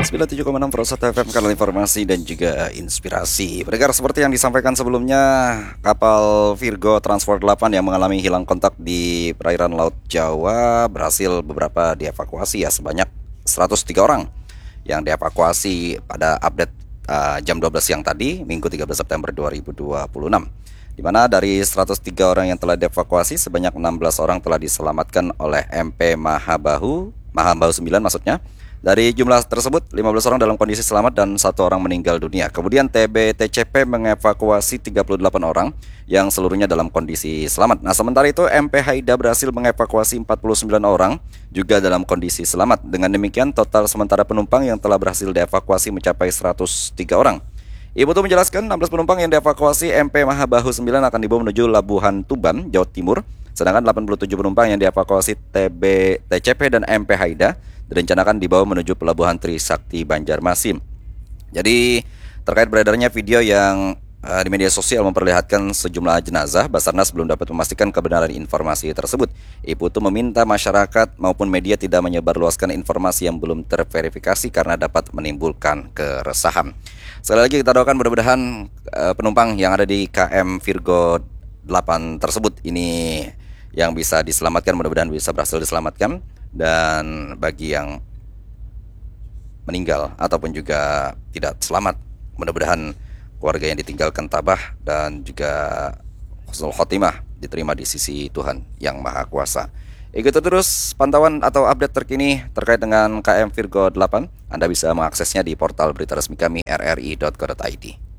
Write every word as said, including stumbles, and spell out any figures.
sembilan puluh tujuh koma enam Prosot F M, kanal informasi dan juga inspirasi. Pendengar, seperti yang disampaikan sebelumnya, kapal Virgo Transport delapan yang mengalami hilang kontak di perairan Laut Jawa berhasil beberapa dievakuasi, ya, sebanyak seratus tiga orang yang dievakuasi pada update uh, jam dua belas siang tadi, Minggu tiga belas September dua ribu dua puluh enam. Di mana dari seratus tiga orang yang telah dievakuasi, sebanyak enam belas orang telah diselamatkan oleh M P Mahabahu, Mahabahu sembilan maksudnya. Dari jumlah tersebut, lima belas orang dalam kondisi selamat dan satu orang meninggal dunia. Kemudian T B T C P mengevakuasi tiga puluh delapan orang yang seluruhnya dalam kondisi selamat. Nah, sementara itu M P Haida berhasil mengevakuasi empat puluh sembilan orang juga dalam kondisi selamat. Dengan demikian, total sementara penumpang yang telah berhasil dievakuasi mencapai seratus tiga orang. Ibu Tuh menjelaskan enam belas penumpang yang dievakuasi M P Mahabahu sembilan akan dibawa menuju Labuhan Tuban, Jawa Timur. Sedangkan delapan puluh tujuh penumpang yang dievakuasi T B T C P dan M P Haida direncanakan dibawa menuju Pelabuhan Trisakti Banjarmasin. Jadi terkait beredarnya video yang uh, di media sosial memperlihatkan sejumlah jenazah, Basarnas belum dapat memastikan kebenaran informasi tersebut. Ibu Tuh meminta masyarakat maupun media tidak menyebarluaskan informasi yang belum terverifikasi karena dapat menimbulkan keresahan. Sekali lagi kita doakan mudah-mudahan uh, penumpang yang ada di K M Virgo delapan tersebut ini yang bisa diselamatkan, mudah-mudahan bisa berhasil diselamatkan. Dan bagi yang meninggal ataupun juga tidak selamat, mudah-mudahan keluarga yang ditinggalkan tabah dan juga husnul khotimah, diterima di sisi Tuhan Yang Maha Kuasa. Ikuti terus pantauan atau update terkini terkait dengan K M Virgo delapan. Anda bisa mengaksesnya di portal berita resmi kami r r i dot co dot i d.